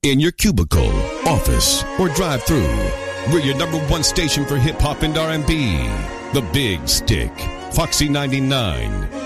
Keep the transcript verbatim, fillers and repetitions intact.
In your cubicle, office, or drive-thru, we're your number one station for hip-hop and R and B. The Big Stick, Foxy ninety-nine.